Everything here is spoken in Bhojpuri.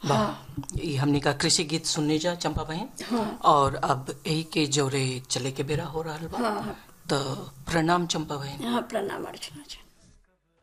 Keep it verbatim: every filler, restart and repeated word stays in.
वाह, ये हमने का कृषि गीत सुनने जा चंपा बहन। हाँ। और अब यही के जोरे चले के बेरा हो रहा बा। हाँ। तो प्रणाम चंपा बहन। हाँ, प्रणाम अर्चना जी।